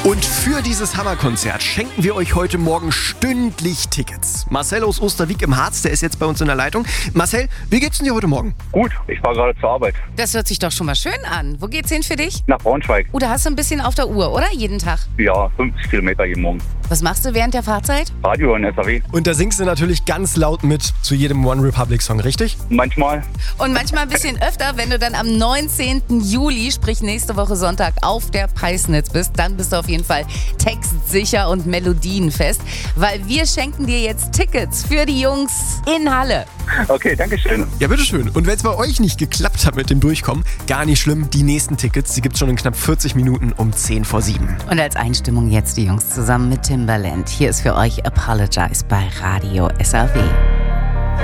Und für dieses Hammerkonzert schenken wir euch heute Morgen stündlich Tickets. Marcel aus Osterwieck im Harz, der ist jetzt bei uns in der Leitung. Marcel, wie geht's denn dir heute Morgen? Gut, ich fahre gerade zur Arbeit. Das hört sich doch schon mal schön an. Wo geht's hin für dich? Nach Braunschweig. Da hast du ein bisschen auf der Uhr, oder? Jeden Tag. Ja, 50 Kilometer jeden Morgen. Was machst du während der Fahrzeit? Radio in SAW. Und da singst du natürlich ganz laut mit zu jedem One Republic Song, richtig? Manchmal. Und manchmal ein bisschen öfter, wenn du dann am 19. Juli, sprich nächste Woche Sonntag, auf der Peisnitz bist, dann bist du auf jeden Fall textsicher und melodienfest, weil wir schenken dir jetzt Tickets für die Jungs in Halle. Okay, danke schön. Ja, bitteschön. Und wenn es bei euch nicht geklappt hat mit dem Durchkommen, gar nicht schlimm. Die nächsten Tickets, die gibt's schon in knapp 40 Minuten um 7:10. Und als Einstimmung jetzt die Jungs zusammen mit Timbaland. Hier ist für euch Apologize bei Radio SAW.